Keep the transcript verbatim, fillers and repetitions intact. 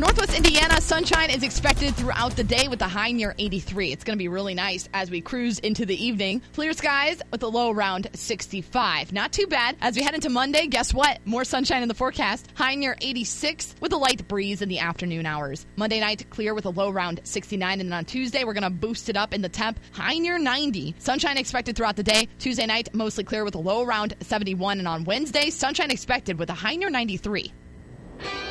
Northwest Indiana, sunshine is expected throughout the day with a high near eighty-three. It's going to be really nice as we cruise into the evening. Clear skies with a low around sixty-five. Not too bad. As we head into Monday, guess what? More sunshine in the forecast. High near eighty-six with a light breeze in the afternoon hours. Monday night, clear with a low around sixty-nine. And then on Tuesday, we're going to boost it up in the temp. High near ninety. Sunshine expected throughout the day. Tuesday night, mostly clear with a low around seventy-one. And on Wednesday, sunshine expected with a high near ninety-three.